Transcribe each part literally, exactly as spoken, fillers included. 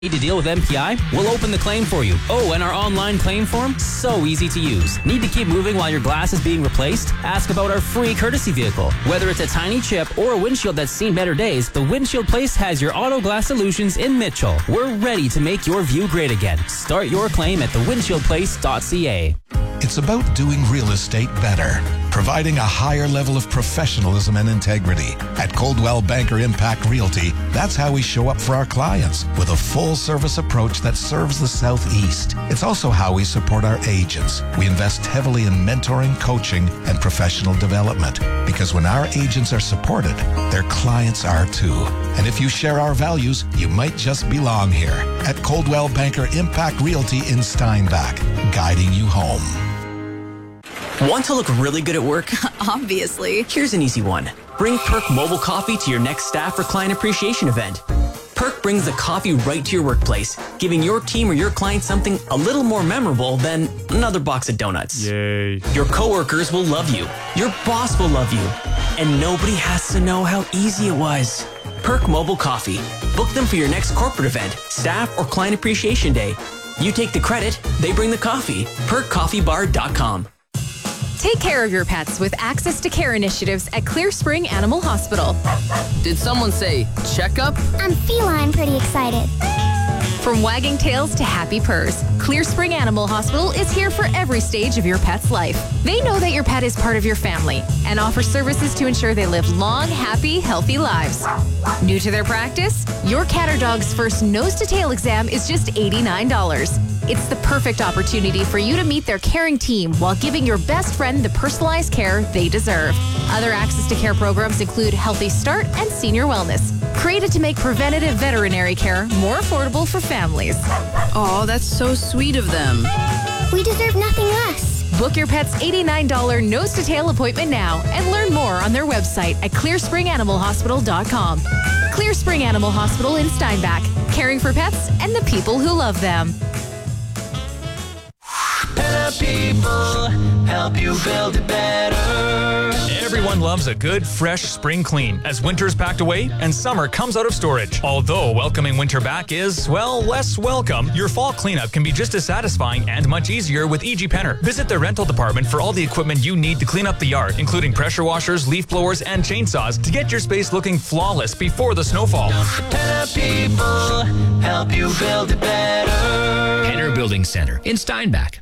Need to deal with M P I? We'll open the claim for you. Oh, and our online claim form? So easy to use. Need to keep moving while your glass is being replaced? Ask about our free courtesy vehicle. Whether it's a tiny chip or a windshield that's seen better days, the Windshield Place has your auto glass solutions in Mitchell. We're ready to make your view great again. Start your claim at the windshield place dot c a. It's about doing real estate better, providing a higher level of professionalism and integrity. At Coldwell Banker Impact Realty, that's how we show up for our clients, with a full-service approach that serves the Southeast. It's also how we support our agents. We invest heavily in mentoring, coaching, and professional development, because when our agents are supported, their clients are too. And if you share our values, you might just belong here. At Coldwell Banker Impact Realty in Steinbach, guiding you home. Want to look really good at work? Obviously. Here's an easy one. Bring Perk Mobile Coffee to your next staff or client appreciation event. Perk brings the coffee right to your workplace, giving your team or your client something a little more memorable than another box of donuts. Yay. Your coworkers will love you. Your boss will love you. And nobody has to know how easy it was. Perk Mobile Coffee. Book them for your next corporate event, staff, or client appreciation day. You take the credit, they bring the coffee. perk coffee bar dot com. Take care of your pets with access to care initiatives at Clear Spring Animal Hospital. Did someone say checkup? I'm feline pretty excited. From wagging tails to happy purrs, Clear Spring Animal Hospital is here for every stage of your pet's life. They know that your pet is part of your family and offer services to ensure they live long, happy, healthy lives. New to their practice? Your cat or dog's first nose-to-tail exam is just eighty-nine dollars. It's the perfect opportunity for you to meet their caring team while giving your best friend the personalized care they deserve. Other access to care programs include Healthy Start and Senior Wellness, created to make preventative veterinary care more affordable for families. Oh, that's so sweet of them. We deserve nothing less. Book your pet's eighty-nine dollars nose-to-tail appointment now and learn more on their website at clear spring animal hospital dot com. Clear Spring Animal Hospital in Steinbach, caring for pets and the people who love them. Better people help you build it better. Everyone loves a good, fresh spring clean as winter's packed away and summer comes out of storage. Although welcoming winter back is, well, less welcome, your fall cleanup can be just as satisfying and much easier with E G Penner. Visit their rental department for all the equipment you need to clean up the yard, including pressure washers, leaf blowers, and chainsaws to get your space looking flawless before the snowfall. Better people help you build it better. Penner Building Center in Steinbach.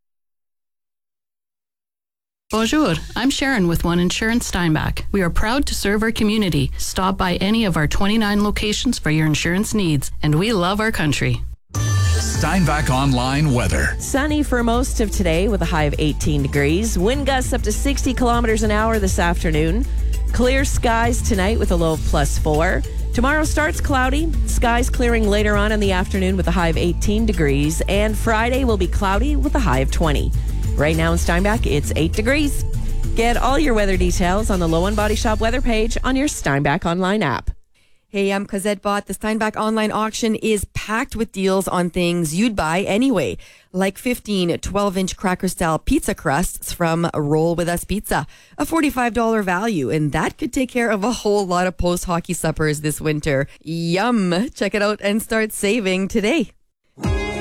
Bonjour, I'm Sharon with One Insurance Steinbach. We are proud to serve our community. Stop by any of our twenty-nine locations for your insurance needs, and we love our country. Steinbach Online weather. Sunny for most of today with a high of eighteen degrees. Wind gusts up to sixty kilometers an hour this afternoon. Clear skies tonight with a low of plus four. Tomorrow starts cloudy. Skies clearing later on in the afternoon with a high of eighteen degrees. And Friday will be cloudy with a high of twenty. Right now in Steinbach, it's eight degrees. Get all your weather details on the Low and Body Shop weather page on your Steinbach Online app. Hey, I'm Cosette Bott. The Steinbach Online auction is packed with deals on things you'd buy anyway, like fifteen twelve-inch cracker-style pizza crusts from Roll With Us Pizza, a forty-five dollars value, and that could take care of a whole lot of post-hockey suppers this winter. Yum! Check it out and start saving today.